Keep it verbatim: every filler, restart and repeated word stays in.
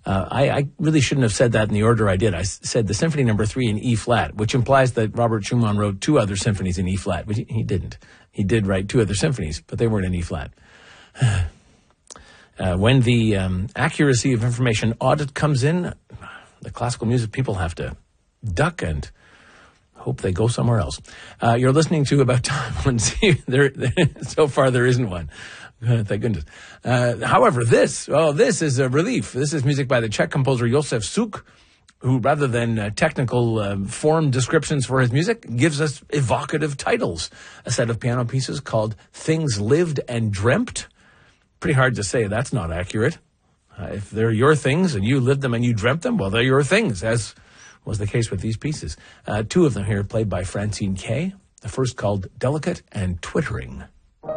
Uh, I, I really shouldn't have said that in the order I did. I s- said the Symphony Number Three in E flat, which implies that Robert Schumann wrote two other symphonies in E flat, but he, he didn't. He did write two other symphonies, but they weren't in E flat. uh, when the um, accuracy of information audit comes in, the classical music people have to duck and hope they go somewhere else. Uh, you're listening to About Time on C. There, so far, there isn't one. Uh, thank goodness. Uh, however, this, oh, this is a relief. This is music by the Czech composer Josef Suk, who, rather than uh, technical uh, form descriptions for his music, gives us evocative titles. A set of piano pieces called Things Lived and Dreamt. Pretty hard to say that's not accurate. Uh, if they're your things and you lived them and you dreamt them, well, they're your things, as was the case with these pieces. Uh, two of them here played by Francine Kay. The first called Delicate and Twittering.